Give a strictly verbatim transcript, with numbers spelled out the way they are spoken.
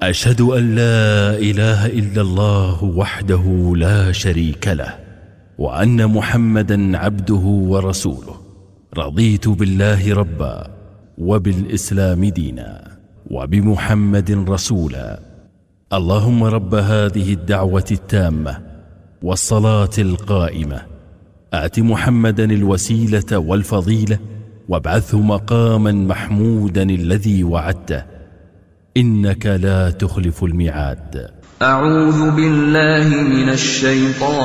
أشهد أن لا إله إلا الله وحده لا شريك له، وأن محمدا عبده ورسوله. رضيت بالله ربا، وبالإسلام دينا، وبمحمد رسولا. اللهم رب هذه الدعوة التامة والصلاة القائمة، آت محمدا الوسيلة والفضيلة، وابعثه مقاما محمودا الذي وعدته، إنك لا تخلف الميعاد. أعوذ بالله من الشيطان